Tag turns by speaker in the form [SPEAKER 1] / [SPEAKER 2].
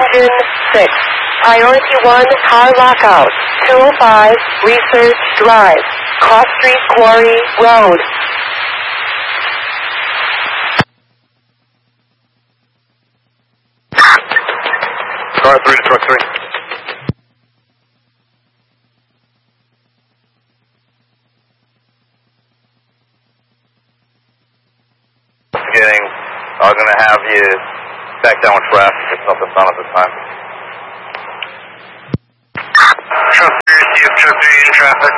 [SPEAKER 1] Engine 6. Priority 1, car lockout. 205, Research Drive. Cross Street Quarry Road.
[SPEAKER 2] Car 3 to truck 3. I'm going to have you back down with traffic. There's nothing done at this time.
[SPEAKER 3] Truck 3, receive truck 3 in traffic.